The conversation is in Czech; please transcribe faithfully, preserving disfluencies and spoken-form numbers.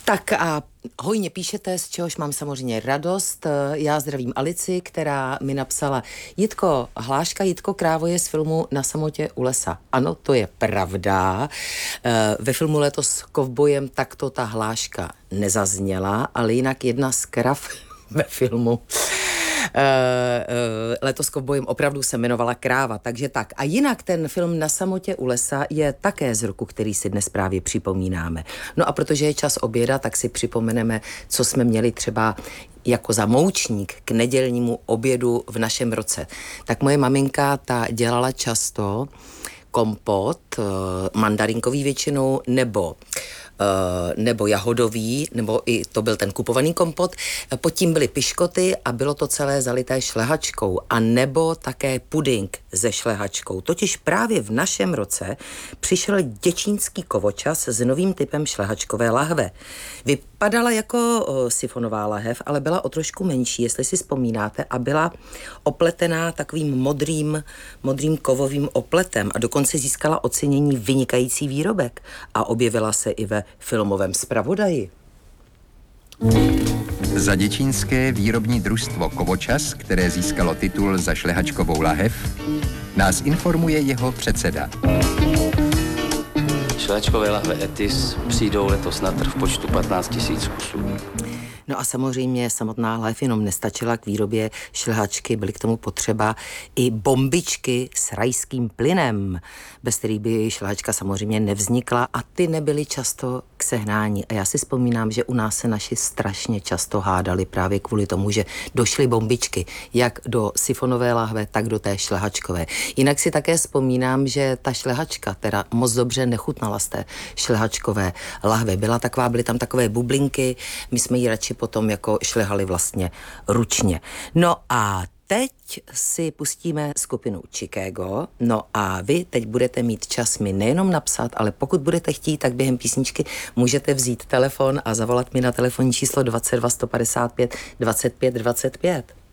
Tak a hojně píšete, z čehož mám samozřejmě radost. Já zdravím Alici, která mi napsala: Jitko, hláška Jitko Krávo je z filmu Na samotě u lesa. Ano, to je pravda. Ve filmu Letos s kovbojem takto ta hláška nezazněla, ale jinak jedna z krav ve filmu Uh, uh, Letos s kovbojem opravdu se jmenovala Kráva, takže tak. A jinak ten film Na samotě u lesa je také z roku, který si dnes právě připomínáme. No a protože je čas oběda, tak si připomeneme, co jsme měli třeba jako zamoučník k nedělnímu obědu v našem roce. Tak moje maminka ta dělala často kompot, uh, mandarinkový většinou, nebo Uh, nebo jahodový, nebo i to byl ten kupovaný kompot. Pod tím byly piškoty a bylo to celé zalité šlehačkou. A nebo také puding se šlehačkou. Totiž právě v našem roce přišel děčínský kovočas s novým typem šlehačkové lahve. Vypadala jako uh, sifonová lahev, ale byla o trošku menší, jestli si vzpomínáte, a byla opletená takovým modrým, modrým kovovým opletem a dokonce získala ocenění vynikající výrobek a objevila se i ve filmovém zpravodaji. Za děčínské výrobní družstvo Kovočas, které získalo titul za šlehačkovou lahev, nás informuje jeho předseda. Šlehačkové lahve Etis přijdou letos na trh v počtu patnáct tisíc kusů. No a samozřejmě samotná lahev jenom nestačila k výrobě šlehačky, byly k tomu potřeba i bombičky s rajským plynem, bez kterých by šlehačka samozřejmě nevznikla, a ty nebyly často k sehnání. A já si vzpomínám, že u nás se naši strašně často hádali právě kvůli tomu, že došly bombičky, jak do sifonové lahve, tak do té šlehačkové. Jinak si také vzpomínám, že ta šlehačka teda moc dobře nechutnala z té šlehačkové lahve. Byla taková, byly tam takové bublinky, my jsme ji radši potom jako šlehali vlastně ručně. No a teď si pustíme skupinu Chicago, no a vy teď budete mít čas mi nejenom napsat, ale pokud budete chtít, tak během písničky můžete vzít telefon a zavolat mi na telefonní číslo dvacet dva sto padesát pět dvacet pět dvacet pět.